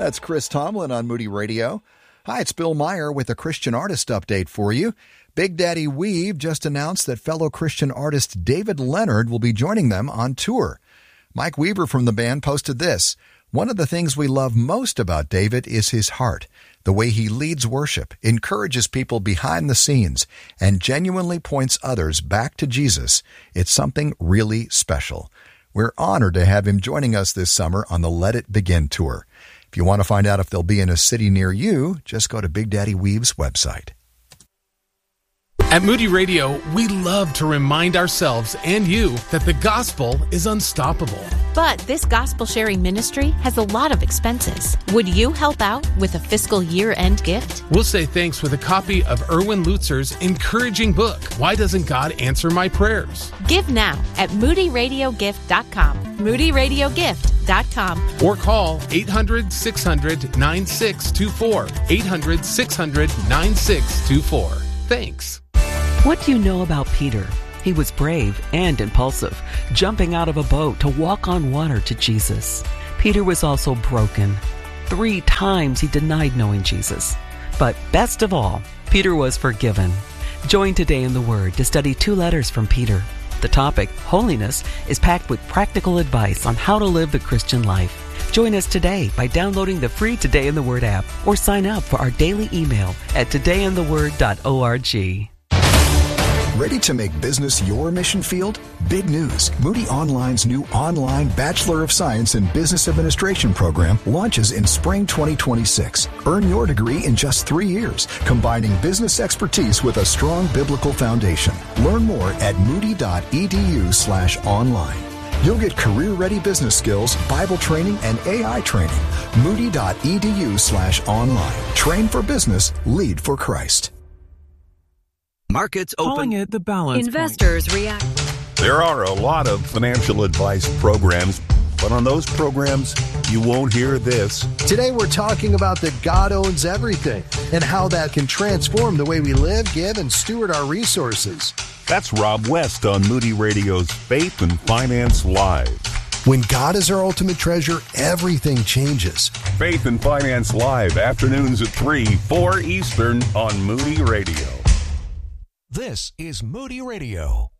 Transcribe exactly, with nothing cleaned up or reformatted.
That's Chris Tomlin on Moody Radio. Hi, it's Bill Meyer with a Christian artist update for you. Big Daddy Weave just announced that fellow Christian artist David Leonard will be joining them on tour. Mike Weaver from the band posted this. One of the things we love most about David is his heart, the way he leads worship, encourages people behind the scenes, and genuinely points others back to Jesus. It's something really special. We're honored to have him joining us this summer on the Let It Begin tour. If you want to find out if they'll be in a city near you, just go to Big Daddy Weave's website. At Moody Radio, we love to remind ourselves and you that the gospel is unstoppable. But this gospel sharing ministry has a lot of expenses. Would you help out with a fiscal year-end gift? We'll say thanks with a copy of Erwin Lutzer's encouraging book, Why Doesn't God Answer My Prayers? Give now at moody radio gift dot com. moody radio gift dot com. Or call eight hundred, six hundred, nine six two four. eight hundred, six hundred, nine six two four. Thanks. What do you know about Peter? He was brave and impulsive, jumping out of a boat to walk on water to Jesus. Peter was also broken. Three times he denied knowing Jesus. But best of all, Peter was forgiven. Join Today in the Word to study two letters from Peter. The topic, holiness, is packed with practical advice on how to live the Christian life. Join us today by downloading the free Today in the Word app or sign up for our daily email at today in the word dot org. Ready to make business your mission field? Big news. Moody Online's new online Bachelor of Science in Business Administration program launches in spring twenty twenty-six. Earn your degree in just three years, combining business expertise with a strong biblical foundation. Learn more at moody.edu slash online. You'll get career-ready business skills, Bible training, and A I training. Moody.edu slash online. Train for business, lead for Christ. Markets open. Calling it the balance Investors point. react. There are a lot of financial advice programs, but on those programs, you won't hear this. Today we're talking about that God owns everything and how that can transform the way we live, give, and steward our resources. That's Rob West on Moody Radio's Faith and Finance Live. When God is our ultimate treasure, everything changes. Faith and Finance Live, afternoons at three, four Eastern on Moody Radio. This is Moody Radio.